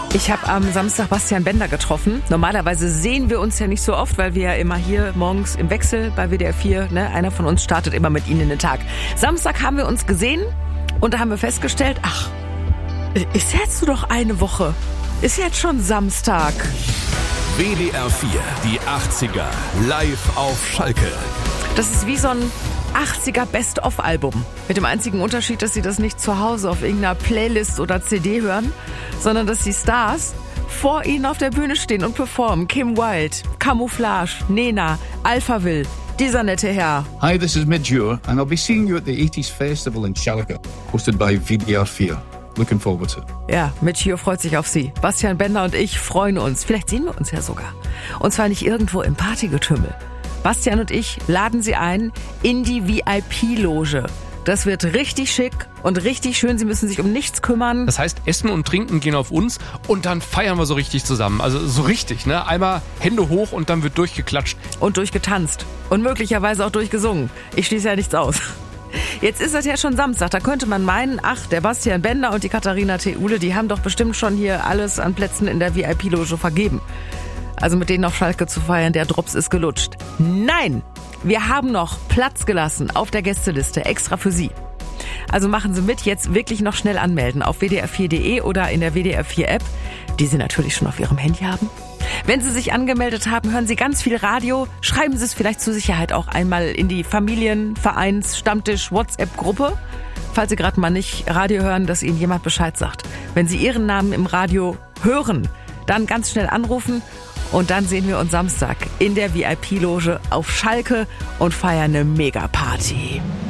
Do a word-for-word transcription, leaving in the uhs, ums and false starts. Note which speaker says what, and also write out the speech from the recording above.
Speaker 1: Ich habe am Samstag Bastian Bender getroffen. Normalerweise sehen wir uns ja nicht so oft, weil wir ja immer hier morgens im Wechsel bei W D R vier, ne, einer von uns startet immer mit Ihnen in den Tag. Samstag haben wir uns gesehen und da haben wir festgestellt, ach, ist jetzt nur noch eine Woche. Ist jetzt schon Samstag.
Speaker 2: W D R vier, die achtziger, live auf Schalke.
Speaker 1: Das ist wie so ein achtziger Best-of-Album. Mit dem einzigen Unterschied, dass Sie das nicht zu Hause auf irgendeiner Playlist oder C D hören, sondern dass die Stars vor Ihnen auf der Bühne stehen und performen. Kim Wilde, Camouflage, Nena, Alphaville, dieser nette Herr.
Speaker 3: Hi, this is Midjour and I'll be seeing you at the eighties Festival in Schalke, hosted by W D R vier. Looking forward to it.
Speaker 1: Ja, Midjour freut sich auf Sie. Bastian Bender und ich freuen uns. Vielleicht sehen wir uns ja sogar. Und zwar nicht irgendwo im Partygetümmel. Bastian und ich laden Sie ein in die V I P-Loge. Das wird richtig schick und richtig schön. Sie müssen sich um nichts kümmern.
Speaker 4: Das heißt, Essen und Trinken gehen auf uns und dann feiern wir so richtig zusammen. Also so richtig, ne? Einmal Hände hoch und dann wird durchgeklatscht.
Speaker 1: Und durchgetanzt. Und möglicherweise auch durchgesungen. Ich schließe ja nichts aus. Jetzt ist das ja schon Samstag. Da könnte man meinen, ach, der Bastian Bender und die Katharina Theule, die haben doch bestimmt schon hier alles an Plätzen in der V I P-Loge vergeben. Also mit denen auf Schalke zu feiern, der Drops ist gelutscht. Nein, wir haben noch Platz gelassen auf der Gästeliste, extra für Sie. Also machen Sie mit, jetzt wirklich noch schnell anmelden auf w d r vier punkt d e oder in der W D R vier App, die Sie natürlich schon auf Ihrem Handy haben. Wenn Sie sich angemeldet haben, hören Sie ganz viel Radio. Schreiben Sie es vielleicht zur Sicherheit auch einmal in die Familien-, Vereins-, Stammtisch-, WhatsApp-Gruppe. Falls Sie gerade mal nicht Radio hören, dass Ihnen jemand Bescheid sagt. Wenn Sie Ihren Namen im Radio hören, dann ganz schnell anrufen. Und dann sehen wir uns Samstag in der V I P-Loge auf Schalke und feiern eine Mega-Party.